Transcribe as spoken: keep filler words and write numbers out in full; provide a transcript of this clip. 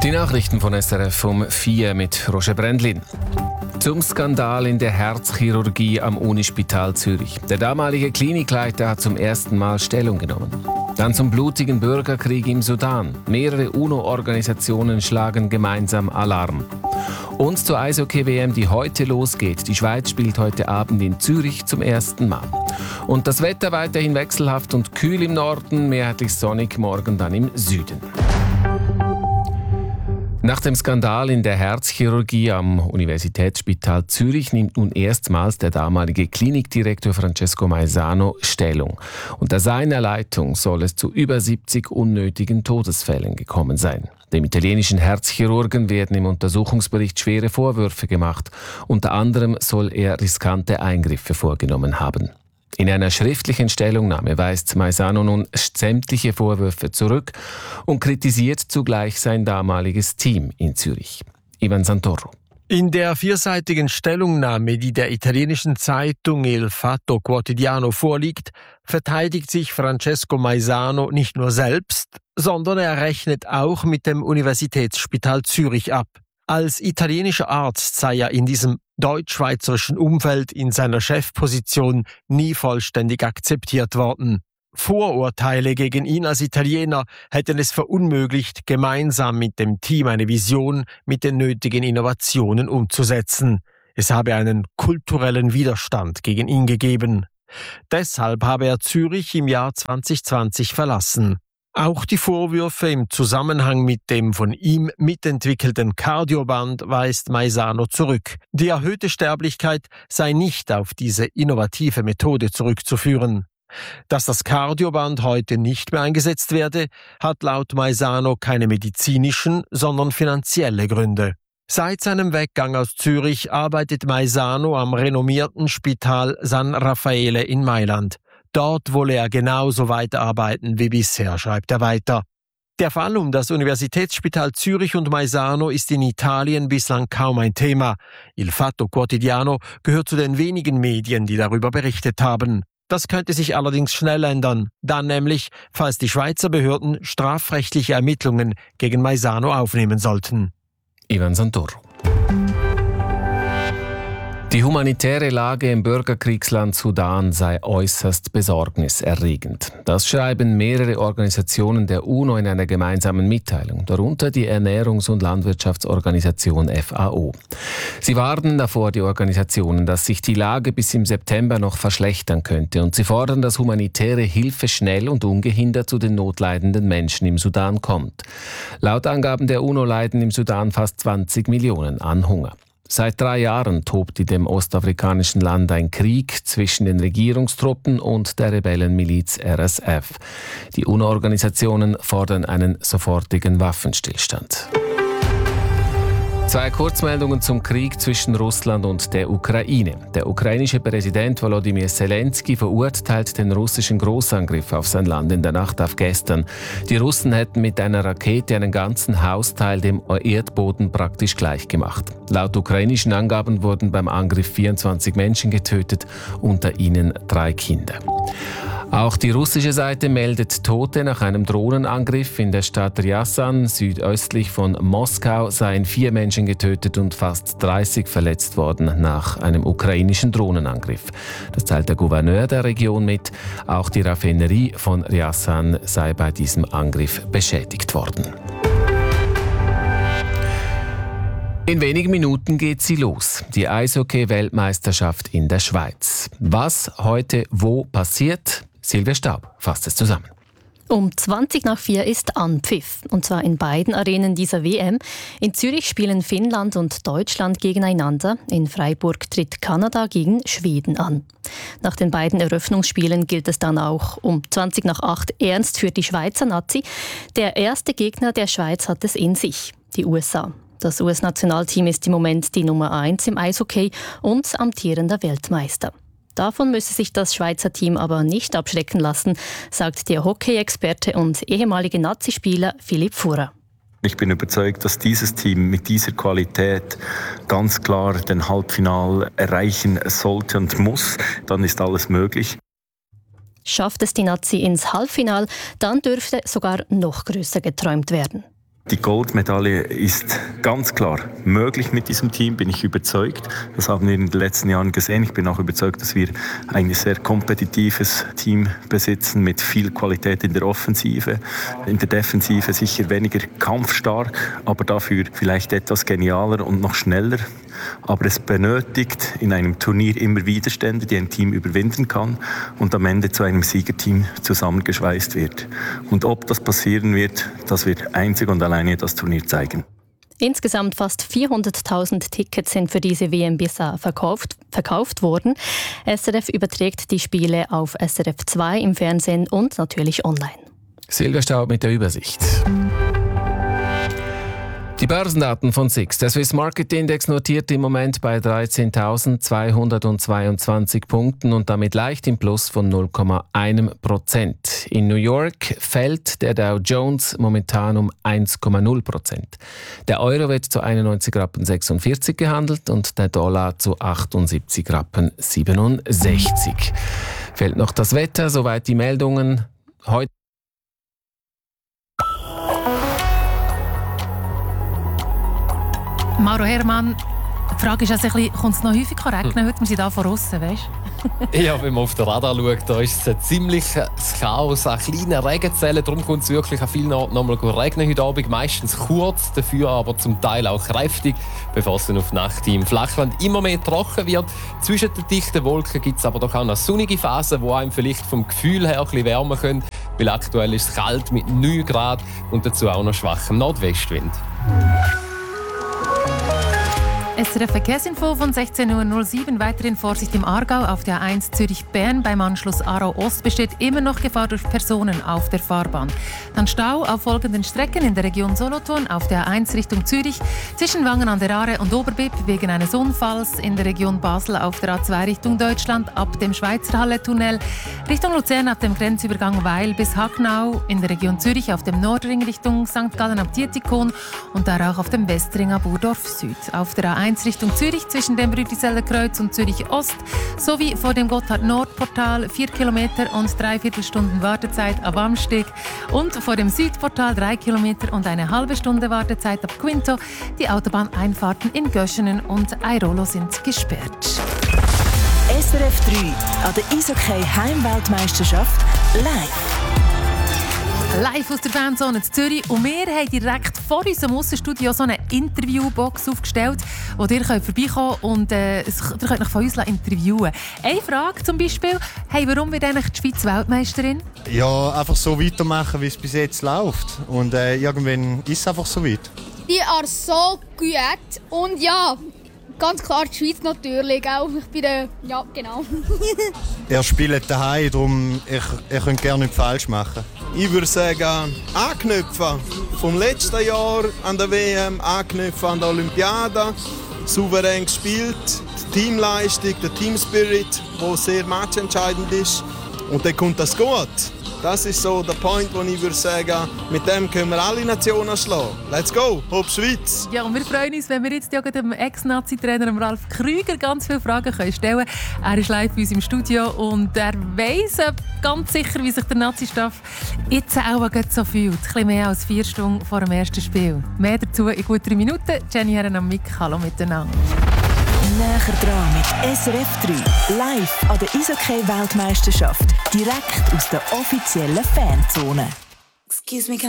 Die Nachrichten von S R F um vier mit Roger Brändlin. Zum Skandal in der Herzchirurgie am Unispital Zürich. Der damalige Klinikleiter hat zum ersten Mal Stellung genommen. Dann zum blutigen Bürgerkrieg im Sudan. Mehrere UNO-Organisationen schlagen gemeinsam Alarm. Und zur Eishockey-W M, die heute losgeht. Die Schweiz spielt heute Abend in Zürich zum ersten Mal. Und das Wetter weiterhin wechselhaft und kühl im Norden, mehrheitlich sonnig, morgen dann im Süden. Nach dem Skandal in der Herzchirurgie am Universitätsspital Zürich nimmt nun erstmals der damalige Klinikdirektor Francesco Maisano Stellung. Unter seiner Leitung soll es zu über siebzig unnötigen Todesfällen gekommen sein. Dem italienischen Herzchirurgen werden im Untersuchungsbericht schwere Vorwürfe gemacht. Unter anderem soll er riskante Eingriffe vorgenommen haben. In einer schriftlichen Stellungnahme weist Maisano nun sämtliche Vorwürfe zurück und kritisiert zugleich sein damaliges Team in Zürich. Ivan Santoro. In der vierseitigen Stellungnahme, die der italienischen Zeitung Il Fatto Quotidiano vorliegt, verteidigt sich Francesco Maisano nicht nur selbst, sondern er rechnet auch mit dem Universitätsspital Zürich ab. Als italienischer Arzt sei er in diesem deutsch-schweizerischen Umfeld in seiner Chefposition nie vollständig akzeptiert worden. Vorurteile gegen ihn als Italiener hätten es verunmöglicht, gemeinsam mit dem Team eine Vision mit den nötigen Innovationen umzusetzen. Es habe einen kulturellen Widerstand gegen ihn gegeben. Deshalb habe er Zürich im Jahr zwanzig zwanzig verlassen. Auch die Vorwürfe im Zusammenhang mit dem von ihm mitentwickelten Cardioband weist Maisano zurück. Die erhöhte Sterblichkeit sei nicht auf diese innovative Methode zurückzuführen. Dass das Cardioband heute nicht mehr eingesetzt werde, hat laut Maisano keine medizinischen, sondern finanzielle Gründe. Seit seinem Weggang aus Zürich arbeitet Maisano am renommierten Spital San Raffaele in Mailand. Dort wolle er genauso weiterarbeiten wie bisher, schreibt er weiter. Der Fall um das Universitätsspital Zürich und Maisano ist in Italien bislang kaum ein Thema. Il Fatto Quotidiano gehört zu den wenigen Medien, die darüber berichtet haben. Das könnte sich allerdings schnell ändern, dann nämlich, falls die Schweizer Behörden strafrechtliche Ermittlungen gegen Maisano aufnehmen sollten. Ivan Santoro. Die humanitäre Lage im Bürgerkriegsland Sudan sei äußerst besorgniserregend. Das schreiben mehrere Organisationen der UNO in einer gemeinsamen Mitteilung, darunter die Ernährungs- und Landwirtschaftsorganisation F A O. Sie warnen davor, die Organisationen, dass sich die Lage bis im September noch verschlechtern könnte, und sie fordern, dass humanitäre Hilfe schnell und ungehindert zu den notleidenden Menschen im Sudan kommt. Laut Angaben der UNO leiden im Sudan fast zwanzig Millionen an Hunger. Seit drei Jahren tobt in dem ostafrikanischen Land ein Krieg zwischen den Regierungstruppen und der Rebellenmiliz R S F. Die UNO-Organisationen fordern einen sofortigen Waffenstillstand. Zwei Kurzmeldungen zum Krieg zwischen Russland und der Ukraine. Der ukrainische Präsident Volodymyr Zelensky verurteilt den russischen Großangriff auf sein Land in der Nacht auf gestern. Die Russen hätten mit einer Rakete einen ganzen Hausteil dem Erdboden praktisch gleichgemacht. Laut ukrainischen Angaben wurden beim Angriff vierundzwanzig Menschen getötet, unter ihnen drei Kinder. Auch die russische Seite meldet Tote nach einem Drohnenangriff in der Stadt Rjasan, südöstlich von Moskau, seien vier Menschen getötet und fast dreißig verletzt worden nach einem ukrainischen Drohnenangriff. Das teilt der Gouverneur der Region mit. Auch die Raffinerie von Rjasan sei bei diesem Angriff beschädigt worden. In wenigen Minuten geht sie los, die Eishockey-Weltmeisterschaft in der Schweiz. Was heute wo passiert? Silvia Staub fasst es zusammen. Um zwanzig nach vier ist Anpfiff, und zwar in beiden Arenen dieser W M. In Zürich spielen Finnland und Deutschland gegeneinander. In Freiburg tritt Kanada gegen Schweden an. Nach den beiden Eröffnungsspielen gilt es dann auch um zwanzig nach acht ernst für die Schweizer Nazi. Der erste Gegner der Schweiz hat es in sich, die U S A. Das U S-Nationalteam ist im Moment die Nummer eins im Eishockey und amtierender Weltmeister. Davon müsse sich das Schweizer Team aber nicht abschrecken lassen, sagt der Hockey-Experte und ehemalige Nazispieler Philipp Furrer. Ich bin überzeugt, dass dieses Team mit dieser Qualität ganz klar den Halbfinal erreichen sollte und muss. Dann ist alles möglich. Schafft es die Nazi ins Halbfinal, dann dürfte sogar noch größer geträumt werden. Die Goldmedaille ist ganz klar möglich mit diesem Team, bin ich überzeugt. Das haben wir in den letzten Jahren gesehen. Ich bin auch überzeugt, dass wir ein sehr kompetitives Team besitzen mit viel Qualität in der Offensive. In der Defensive sicher weniger kampfstark, aber dafür vielleicht etwas genialer und noch schneller. Aber es benötigt in einem Turnier immer Widerstände, die ein Team überwinden kann und am Ende zu einem Siegerteam zusammengeschweißt wird. Und ob das passieren wird, das wird einzig und alleine das Turnier zeigen. Insgesamt fast vierhunderttausend Tickets sind für diese W M bisher verkauft, verkauft worden. S R F überträgt die Spiele auf S R F zwei im Fernsehen und natürlich online. Silvia Staub mit der Übersicht. Die Börsendaten von S I X. Der Swiss Market Index notiert im Moment bei dreizehntausendzweihundertzweiundzwanzig Punkten und damit leicht im Plus von null Komma eins Prozent. In New York fällt der Dow Jones momentan um eins Komma null Prozent. Der Euro wird zu einundneunzig Rappen sechsundvierzig gehandelt und der Dollar zu achtundsiebzig Rappen siebenundsechzig. Fehlt noch das Wetter, soweit die Meldungen. Heute Mauro Herrmann, die Frage ist also ein bisschen, kommt es noch häufig regnen? Heute sind wir hier von außen, weißt du? Ja, wenn man auf den Radar schaut, da ist es ein ziemliches Chaos an kleinen Regenzellen. Darum kommt es wirklich an vielen Orten noch mal regnen heute Abend. Meistens kurz, dafür aber zum Teil auch kräftig, bevor es dann auf die Nacht im Flachland immer mehr trocken wird. Zwischen den dichten Wolken gibt es aber doch auch noch sonnige Phasen, die einem vielleicht vom Gefühl her ein bisschen wärmer können. Weil aktuell ist es kalt mit neun Grad und dazu auch noch schwachem Nordwestwind. S R F Verkehrsinfo von sechzehn Uhr null sieben. Weiterhin Vorsicht im Aargau. Auf der A eins Zürich-Bern beim Anschluss Aarau Ost besteht immer noch Gefahr durch Personen auf der Fahrbahn. Dann Stau auf folgenden Strecken in der Region Solothurn. Auf der A eins Richtung Zürich zwischen Wangen an der Aare und Oberbib wegen eines Unfalls. In der Region Basel auf der A zwei Richtung Deutschland ab dem Schweizerhalle-Tunnel. Richtung Luzern ab dem Grenzübergang Weil bis Hacknau. In der Region Zürich auf dem Nordring Richtung Sankt Gallen am Dietikon und da auch auf dem Westring ab Burdorf Süd. Auf der A eins Richtung Zürich zwischen dem Rüdiseller Kreuz und Zürich Ost sowie vor dem Gotthard-Nord-Portal vier Kilometer und dreiviertel Stunden Wartezeit ab Amsteg und vor dem Südportal drei Kilometer und eine halbe Stunde Wartezeit ab Quinto. Die Autobahneinfahrten in Göschenen und Airolo sind gesperrt. S R F drei an der Eishockey Heimweltmeisterschaft live. Live aus der Fanzone in Zürich. Und wir haben direkt vor unserem Aussenstudio so eine Interviewbox aufgestellt, wo ihr vorbeikommen könnt und äh, ihr könnt euch von uns interviewen. Eine Frage zum Beispiel: hey, warum wird eigentlich die Schweiz Weltmeisterin? Ja, einfach so weitermachen, wie es bis jetzt läuft. Und äh, irgendwann ist es einfach so weit. Die are so gut. Und ja, ganz klar die Schweiz natürlich. Auch ich bin der, ja, genau. Er spielt daheim, darum ich, ich könnte gerne nicht falsch machen. Ich würde sagen, anknüpfen. Vom letzten Jahr an der W M, anknüpfen an der Olympiade. Souverän gespielt, die Teamleistung, der Teamspirit, der sehr matchentscheidend ist. Und dann kommt das gut. Das ist so der Point, wo ich würde sagen, mit dem können wir alle Nationen schlagen. Let's go, Hopp Schweiz! Ja, und wir freuen uns, wenn wir jetzt ja dem Ex-Nazi-Trainer Ralf Krüger ganz viele Fragen können stellen können. Er ist live bei uns im Studio und er weiss ganz sicher, wie sich der Nazi-Staff jetzt auch so fühlt. Ein bisschen mehr als vier Stunden vor dem ersten Spiel. Mehr dazu in gut drei Minuten. Jenny Herren am Mic, hallo miteinander. Näher dran mit S R F drei. Live an der Eishockey-Weltmeisterschaft. Direkt aus der offiziellen Fanzone. Excuse me,